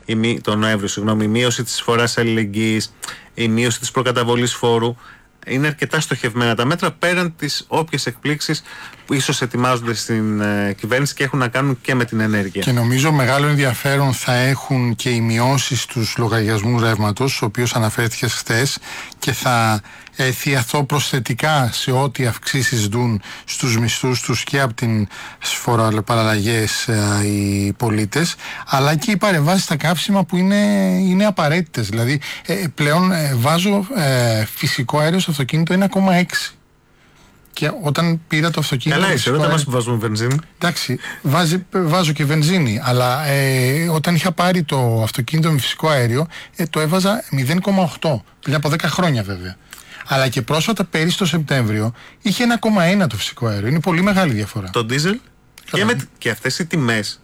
τον Νοέμβριο, η μείωση της εισφοράς αλληλεγγύης, η μείωση της προκαταβολής φόρου. Είναι αρκετά στοχευμένα τα μέτρα πέραν τις όποιες εκπλήξεις που ίσως ετοιμάζονται στην κυβέρνηση και έχουν να κάνουν και με την ενέργεια. Και νομίζω μεγάλο ενδιαφέρον θα έχουν και οι μειώσεις στους λογαριασμούς ρεύματος, ο οποίος αναφέρθηκε χθες, και θα έρθει αυτό προσθετικά σε ό,τι αυξήσεις δουν στους μισθούς τους και από τις φοροαπαλλαγές οι πολίτες, αλλά και οι παρεμβάσεις στα καύσιμα που είναι απαραίτητες. Δηλαδή πλέον βάζω φυσικό αέριο στο αυτοκίνητο 1,6. Και όταν πήρα το αυτοκίνητο. Καλά, είσαι, δεν μας βάζουμε βενζίνη. Εντάξει, βάζω και βενζίνη, αλλά όταν είχα πάρει το αυτοκίνητο με φυσικό αέριο, το έβαζα 0,8. Πριν από 10 χρόνια βέβαια. Αλλά και πρόσφατα πέρυσι το Σεπτέμβριο είχε 1,1 το φυσικό αέριο. Είναι πολύ μεγάλη διαφορά. Το ντίζελ και αυτές οι τιμές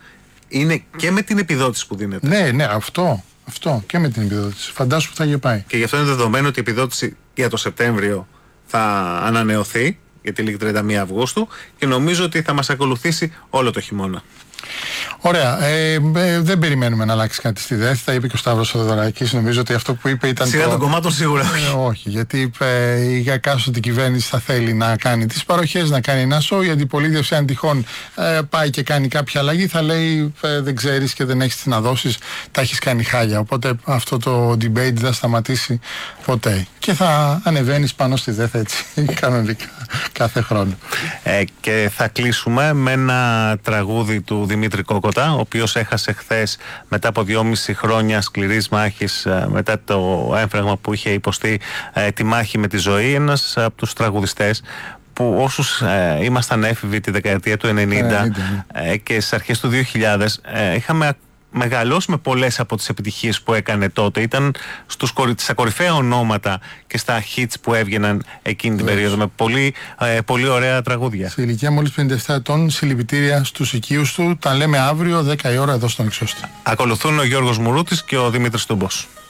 είναι και με την επιδότηση που δίνεται. Ναι, αυτό και με την επιδότηση. Φαντάσου που θα είχε πάει. Και γι' αυτό είναι δεδομένο ότι η επιδότηση για το Σεπτέμβριο θα ανανεωθεί, γιατί λήγει 31 Αυγούστου, και νομίζω ότι θα μας ακολουθήσει όλο το χειμώνα. Ωραία. Δεν περιμένουμε να αλλάξει κάτι στη ΔΕΘ. Τα είπε και ο Σταύρος Θεοδωράκης. Νομίζω ότι αυτό που είπε ήταν. Σειρά των κομμάτων σίγουρα όχι. Όχι, γιατί είπε η εκάστοτε κυβέρνηση θα θέλει να κάνει τις παροχές, να κάνει ένα σοου. Η αντιπολίτευση, αν τυχόν πάει και κάνει κάποια αλλαγή, θα λέει δεν ξέρεις και δεν έχεις τι να δώσεις, τα έχεις κάνει χάλια. Οπότε αυτό το debate δεν θα σταματήσει ποτέ. Και θα ανεβαίνεις πάνω στη ΔΕΘ έτσι κανονικά κάθε χρόνο. Και θα κλείσουμε με ένα τραγούδι του Δημήτρη Κόκοτα, ο οποίος έχασε χθες μετά από 2,5 χρόνια σκληρής μάχης, μετά το έμφραγμα που είχε υποστεί, τη μάχη με τη ζωή. Ένας από τους τραγουδιστές που όσους ήμασταν έφηβοι τη δεκαετία του 90 και στις αρχές του 2000 είχαμε μεγαλώσει με πολλές από τις επιτυχίες που έκανε τότε. Ήταν στα κορυφαία ονόματα και στα hits που έβγαιναν εκείνη την περίοδο, με πολύ ωραία τραγούδια. Σε ηλικία μόλις 57 ετών, συλληπιτήρια στους οικείους του. Τα λέμε αύριο 10 η ώρα εδώ στον Εξώστη. Ακολουθούν ο Γιώργος Μουρούτης και ο Δημήτρης Τούμπος.